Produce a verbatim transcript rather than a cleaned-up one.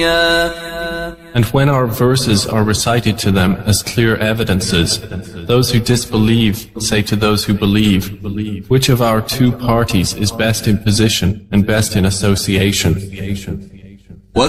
And when our verses are recited to them as clear evidences, those who disbelieve say to those who believe, which of our two parties is best in position and best in association?